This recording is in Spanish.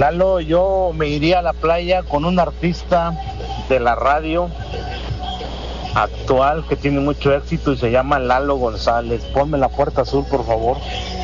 Lalo, yo me iría a la playa con un artista de la radio actual que tiene mucho éxito y se llama Lalo González. Ponme La Puerta Azul, por favor.